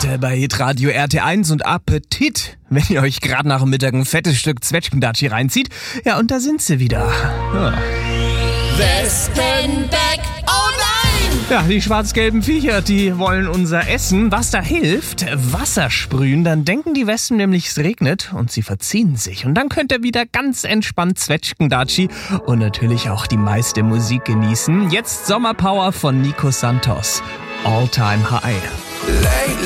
heute bei Hitradio RT1 und Appetit, wenn ihr euch gerade nach dem Mittag ein fettes Stück Zwetschgendatschi reinzieht. Ja, und da sind sie wieder. Ja. Wespenbeck, oh nein! Ja, die schwarz-gelben Viecher, die wollen unser Essen. Was da hilft? Wasser sprühen, dann denken die Wespen nämlich, es regnet und sie verziehen sich. Und dann könnt ihr wieder ganz entspannt Zwetschgendatschi und natürlich auch die meiste Musik genießen. Jetzt Sommerpower von Nico Santos. All Time High.